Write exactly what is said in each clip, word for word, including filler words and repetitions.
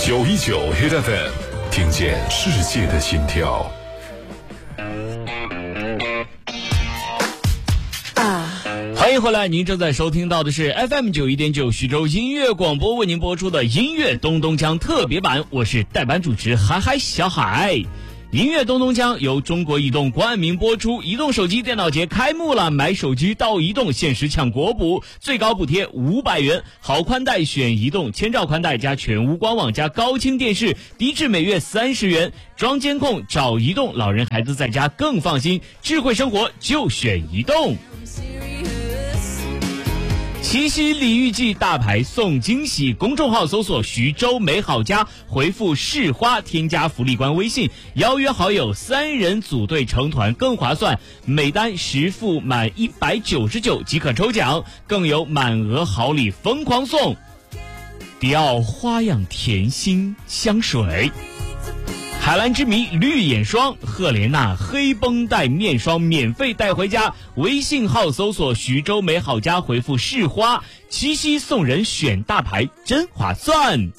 九一九 Hit F M， 听见世界的心跳。 欢迎回来，您正在收听到的是 F M 九一点九徐州音乐广播为您播出的音乐东东江特别版，我是代班主持海海小海。音乐东东江由中国移动冠名播出，移动手机电脑节开幕了，买手机到移动限时抢国补，最高补贴五百元，好宽带选移动，千兆宽带加全屋官网加高清电视，低至每月三十元，装监控找移动，老人孩子在家更放心，智慧生活就选移动。七夕礼遇季大牌送惊喜，公众号搜索徐州美好家，回复市花添加福利官微信，邀约好友三人组队成团更划算，每单实付满一百九十九即可抽奖，更有满额好礼疯狂送。迪奥花样甜心香水，海蓝之谜绿眼霜，赫莲娜黑绷带面霜免费带回家，微信号搜索徐州美好家，回复市花，七夕送人选大牌真划算。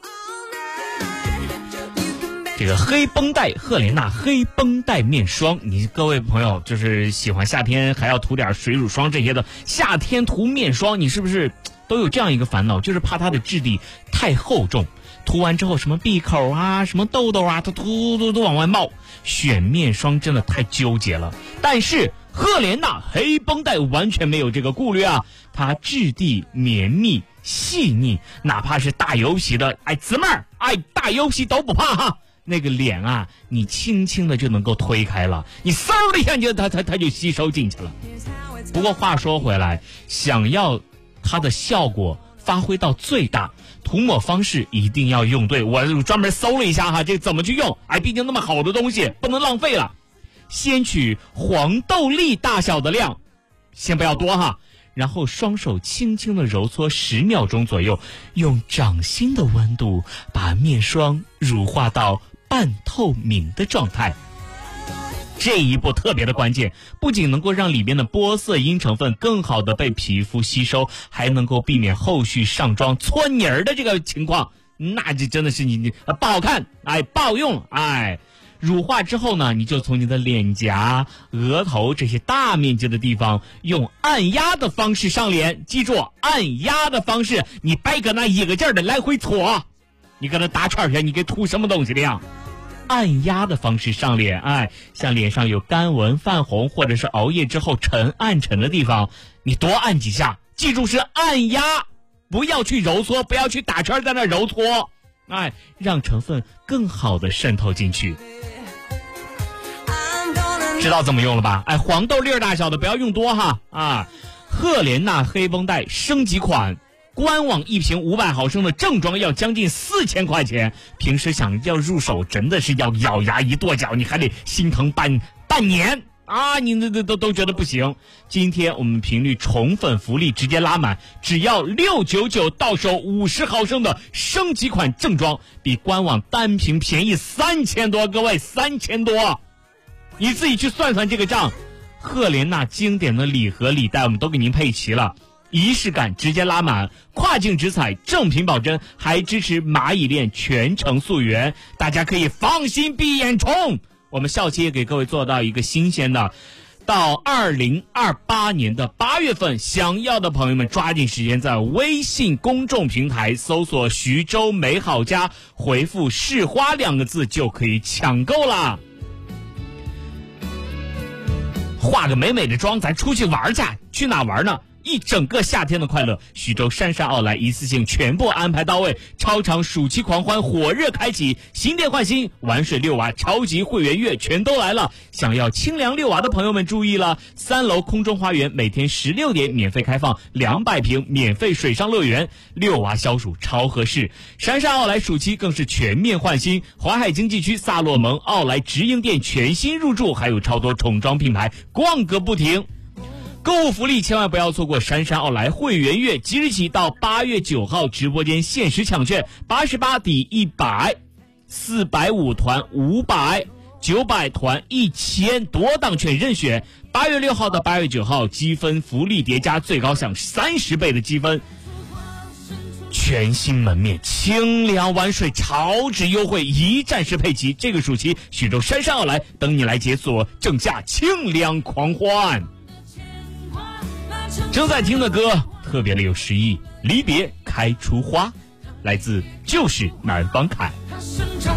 这个黑绷带赫莲娜黑绷带面霜，你各位朋友就是喜欢夏天还要涂点水乳霜这些的，夏天涂面霜你是不是都有这样一个烦恼，就是怕它的质地太厚重，涂完之后什么闭口啊什么痘痘啊它突突突往外冒，选面霜真的太纠结了。但是赫莲娜黑绷带完全没有这个顾虑啊，它质地绵密细腻，哪怕是大油皮的哎姊妹儿哎大油皮都不怕哈，那个脸啊你轻轻的就能够推开了，你嗖的一下就它它它就吸收进去了。不过话说回来，想要它的效果发挥到最大，涂抹方式一定要用对，我专门搜了一下哈，这怎么去用，哎，毕竟那么好的东西不能浪费了。先取黄豆粒大小的量，先不要多哈，然后双手轻轻的揉搓十秒钟左右，用掌心的温度把面霜乳化到半透明的状态。这一步特别的关键，不仅能够让里边的玻色因成分更好的被皮肤吸收，还能够避免后续上妆搓泥儿的这个情况，那这真的是你你不好看，哎，不好用，哎。乳化之后呢，你就从你的脸颊、额头这些大面积的地方用按压的方式上脸，记住按压的方式，你别搁那一个劲儿的来回搓，你搁那打圈圈，你给涂什么东西的呀？按压的方式上脸，哎，像脸上有干纹泛红或者是熬夜之后沉暗沉的地方，你多按几下，记住是按压，不要去揉搓，不要去打圈在那揉搓，哎，让成分更好的渗透进去。知道怎么用了吧？哎，黄豆粒大小的不要用多哈啊！赫莲娜黑绷带升级款，官网一瓶五百毫升的正装要将近四千块钱，平时想要入手真的是要咬牙一跺脚，你还得心疼半半年啊！你都都都觉得不行。今天我们频率宠粉福利直接拉满，只要六百九十九到手五十毫升的升级款正装，比官网单瓶便宜三千多，各位三千多。你自己去算算这个账，赫莲娜经典的礼盒礼袋我们都给您配齐了，仪式感直接拉满，跨境直采正品保真，还支持蚂蚁链全程溯源，大家可以放心闭眼冲。我们校期也给各位做到一个新鲜的，到二零二八年的八月份，想要的朋友们抓紧时间在微信公众平台搜索徐州美好家，回复市花两个字就可以抢购啦。化个美美的妆，咱出去玩去，去哪玩呢？一整个夏天的快乐，徐州杉杉奥莱一次性全部安排到位，超长暑期狂欢火热开启，新店换新，玩水六娃超级会员月全都来了。想要清凉六娃的朋友们注意了，三楼空中花园每天十六点免费开放两百平免费水上乐园，六娃消暑超合适。杉杉奥莱暑期更是全面换新，淮海经济区萨洛蒙奥莱直营店全新入驻，还有超多宠装品牌逛个不停。购物福利千万不要错过杉杉奥莱会员月，即日起到八月九号直播间限时抢券，八十八抵一百，四百五团五百，九百团一千，多档券任选。八月六号到八月九号积分福利叠加，最高享三十倍的积分。 全新门面，清凉玩水，超值优惠，一站式配齐。这个暑期，徐州姗姗而来，等你来解锁，正下清凉狂欢。正在听的歌特别的有诗意，离别开出花，来自就是南方凯。